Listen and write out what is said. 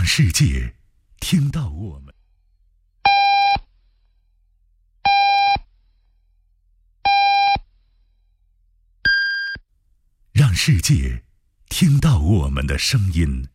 让世界听到我们，让世界听到我们的声音。